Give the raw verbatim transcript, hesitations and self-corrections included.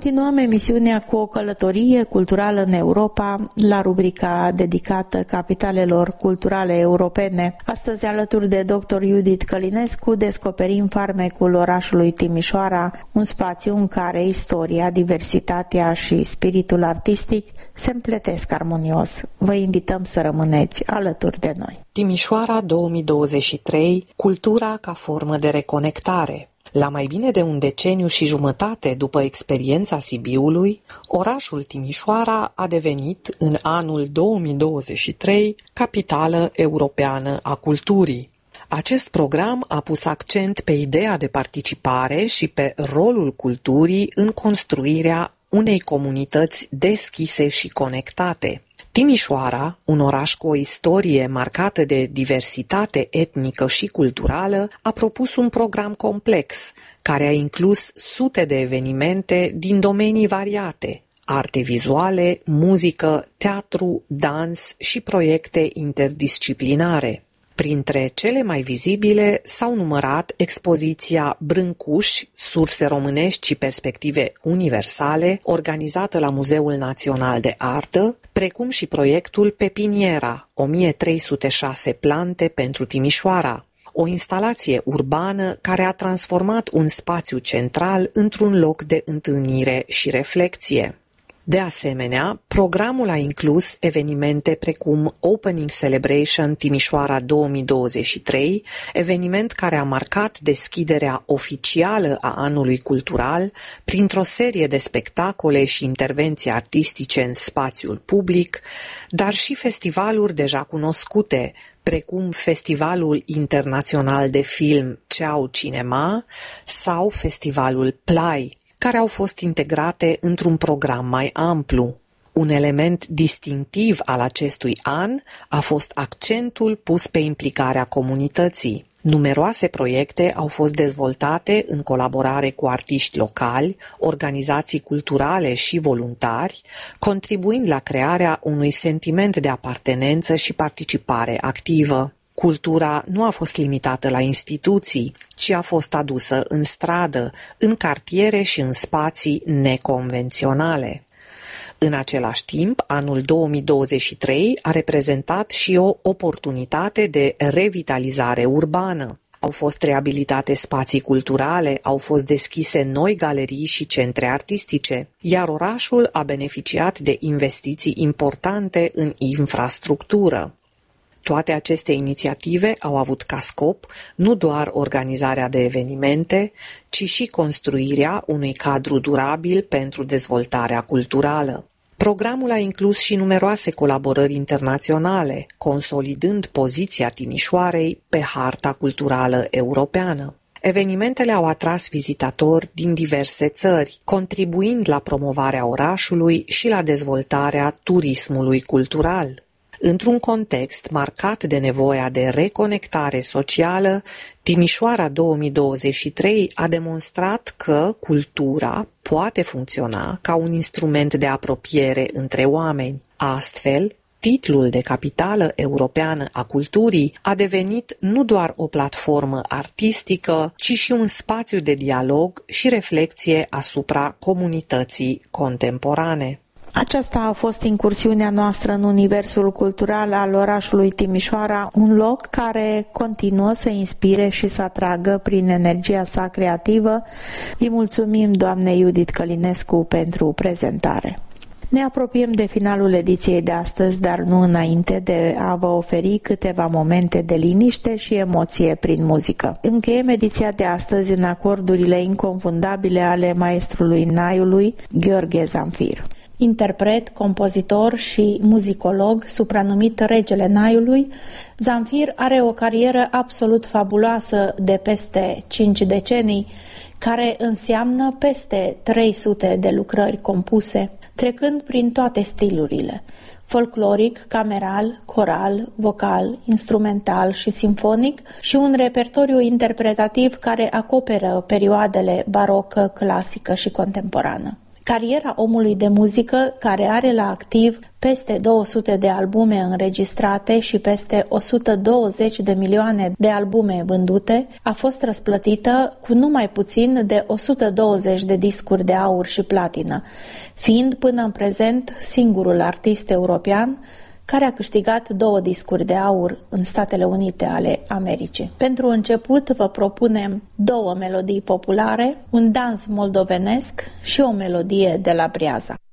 Continuăm emisiunea cu o călătorie culturală în Europa, la rubrica dedicată capitalelor culturale europene. Astăzi, alături de doctor Judith Călinescu, descoperim farmecul orașului Timișoara, un spațiu în care istoria, diversitatea și spiritul artistic se împletesc armonios. Vă invităm să rămâneți alături de noi. Timișoara două mii douăzeci și trei, cultura ca formă de reconectare. La mai bine de un deceniu și jumătate după experiența Sibiului, orașul Timișoara a devenit în anul două mii douăzeci și trei capitală europeană a culturii. Acest program a pus accent pe ideea de participare și pe rolul culturii în construirea unei comunități deschise și conectate. Timișoara, un oraș cu o istorie marcată de diversitate etnică și culturală, a propus un program complex, care a inclus sute de evenimente din domenii variate: arte vizuale, muzică, teatru, dans și proiecte interdisciplinare. Printre cele mai vizibile s-au numărat expoziția Brâncuși, surse românești și perspective universale, organizată la Muzeul Național de Artă, precum și proiectul Pepiniera, o mie trei sute șase plante pentru Timișoara, o instalație urbană care a transformat un spațiu central într-un loc de întâlnire și reflecție. De asemenea, programul a inclus evenimente precum Opening Celebration Timișoara două mii douăzeci și trei, eveniment care a marcat deschiderea oficială a anului cultural printr-o serie de spectacole și intervenții artistice în spațiul public, dar și festivaluri deja cunoscute, precum Festivalul Internațional de Film Ceau Cinema sau Festivalul Play, care au fost integrate într-un program mai amplu. Un element distinctiv al acestui an a fost accentul pus pe implicarea comunității. Numeroase proiecte au fost dezvoltate în colaborare cu artiști locali, organizații culturale și voluntari, contribuind la crearea unui sentiment de apartenență și participare activă. Cultura nu a fost limitată la instituții, ci a fost adusă în stradă, în cartiere și în spații neconvenționale. În același timp, anul două mii douăzeci și trei a reprezentat și o oportunitate de revitalizare urbană. Au fost reabilitate spații culturale, au fost deschise noi galerii și centre artistice, iar orașul a beneficiat de investiții importante în infrastructură. Toate aceste inițiative au avut ca scop nu doar organizarea de evenimente, ci și construirea unui cadru durabil pentru dezvoltarea culturală. Programul a inclus și numeroase colaborări internaționale, consolidând poziția Timișoarei pe harta culturală europeană. Evenimentele au atras vizitatori din diverse țări, contribuind la promovarea orașului și la dezvoltarea turismului cultural. Într-un context marcat de nevoia de reconectare socială, Timișoara două mii douăzeci și trei a demonstrat că cultura poate funcționa ca un instrument de apropiere între oameni. Astfel, titlul de capitală europeană a culturii a devenit nu doar o platformă artistică, ci și un spațiu de dialog și reflecție asupra comunității contemporane. Aceasta a fost incursiunea noastră în universul cultural al orașului Timișoara, un loc care continuă să inspire și să atragă prin energia sa creativă. Îi mulțumim doamnei Judith Călinescu pentru prezentare. Ne apropiem de finalul ediției de astăzi, dar nu înainte de a vă oferi câteva momente de liniște și emoție prin muzică. Încheiem ediția de astăzi în acordurile inconfundabile ale maestrului naiului, Gheorghe Zamfir. Interpret, compozitor și muzicolog, supranumit Regele Naiului, Zamfir are o carieră absolut fabuloasă de peste cinci decenii, care înseamnă peste trei sute de lucrări compuse, trecând prin toate stilurile: folcloric, cameral, coral, vocal, instrumental și simfonic, și un repertoriu interpretativ care acoperă perioadele barocă, clasică și contemporană. Cariera omului de muzică, care are la activ peste două sute de albume înregistrate și peste o sută douăzeci de milioane de albume vândute, a fost răsplătită cu numai puțin de o sută douăzeci de discuri de aur și platină, fiind până în prezent singurul artist european care a câștigat două discuri de aur în Statele Unite ale Americii. Pentru început vă propunem două melodii populare, un dans moldovenesc și o melodie de la Breaza.